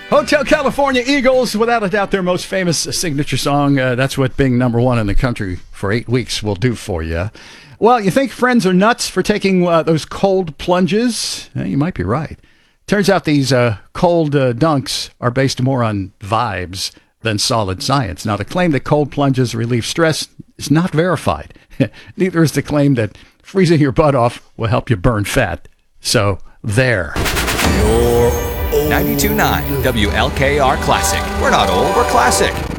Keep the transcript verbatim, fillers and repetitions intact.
Hotel California Eagles, without a doubt, their most famous signature song. Uh, that's what being number one in the country for eight weeks will do for you. Well, you think friends are nuts for taking uh, those cold plunges? Eh, you might be right. Turns out these uh, cold uh, dunks are based more on vibes than solid science. Now, the claim that cold plunges relieve stress is not verified. Neither is the claim that freezing your butt off will help you burn fat. So, there. ninety-two point nine W L K R Classic. We're not old, we're classic.